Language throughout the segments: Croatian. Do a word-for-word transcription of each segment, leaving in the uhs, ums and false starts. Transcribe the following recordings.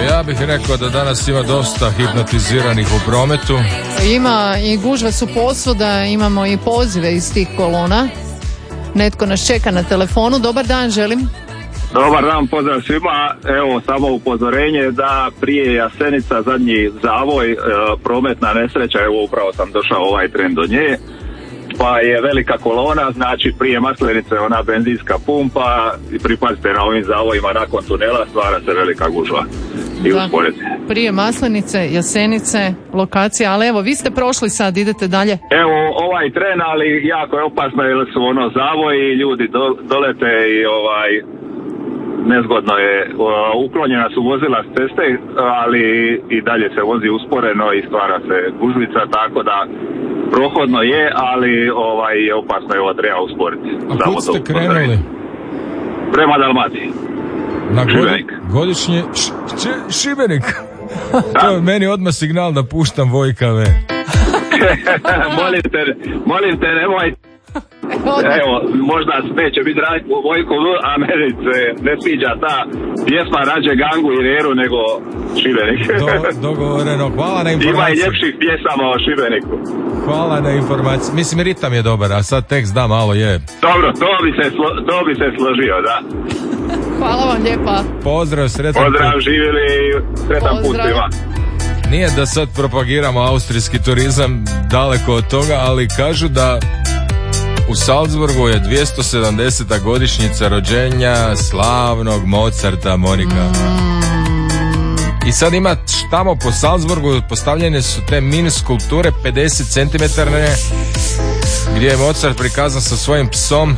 Ja bih rekao da danas ima dosta hipnotiziranih u prometu. Ima i gužve su posvuda, imamo i pozive iz tih kolona. Netko nas čeka na telefonu. Dobar dan, želim. Dobar dan, pozdrav svima. Evo, samo upozorenje da prije Jasenica, zadnji zavoj, e, prometna nesreća, evo upravo sam došao ovaj tren do nje, pa je velika kolona, znači prije Maslenice ona benzinska pumpa, i pripazite na ovim zavojima nakon tunela, stvara se velika gužva. I usporedite. Prije Maslenice, Jasenice, lokacija, ali evo, vi ste prošli sad, idete dalje. Evo, ovaj tren, ali jako je opasno jer su ono zavoji, ljudi do, dolete i ovaj... nezgodno je, uklonjena su vozila s ceste, ali i dalje se vozi usporeno i stvara se gužvica, tako da prohodno je, ali ovaj je opasno, evo treba usporiti. A kud ste krenuli? Prema Dalmaciji. Na Šibenik. Godišnje š, š, Šibenik. To je meni odmah signal da puštam Vojkave. molim te, molim te, nemoj. Evo, možda neće biti Vojko V, a meni se ne sviđa ta pjesma, rađe Gangu i Reru nego Šibenik. Do, dogovoreno, hvala na informaciji. Ima i ljepših pjesama o Šibeniku. Hvala na informaciji. Mislim, ritam je dobar, a sad tekst da malo je. Dobro, to bi se, slo, to bi se složio, da. Hvala vam lijepa. Pozdrav, sretan Pozdrav, put. živjeli, sretan put svima. Nije da sad propagiramo austrijski turizam, daleko od toga, ali kažu da u Salzburgu je dvjesto sedamdeseta godišnjica rođenja slavnog Mozarta, Monika. I sad ima tamo po Salzburgu postavljene su te mini skulpture pedeset centimetara gdje je Mozart prikazan sa svojim psom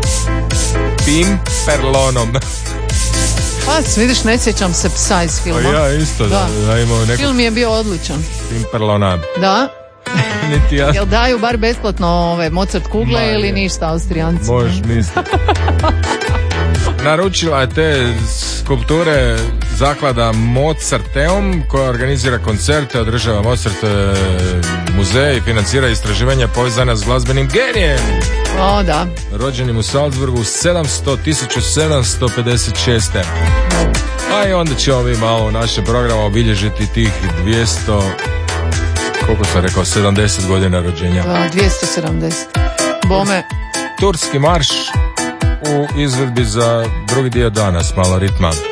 Pimperlonom. Pa, vidiš, ne sjećam se psa iz filma. Pa ja isto, da. da, da imao neko... Film je bio odličan. Pimperlona. Da. Niti ja. Jel daju bar besplatno ove Mozart kugle Ma, ili ništa Austrijanci? Možeš misliti. Naručila je te skulpture zaklada Mozarteum koja organizira koncerte, održava Mozart muzej i financira istraživanja povezana s glazbenim genijem. O, da. Rođenim u Salzburgu sedamsto tisuća sedamsto pedeset šest. A i onda ćemo mi malo u našem programu obilježiti tih dvjesto, koliko sam rekao, sedamdeset godina rođenja. Da, dvjesto sedamdeset. Bome. Turski marš u izvedbi za drugi dio dana s malo ritma.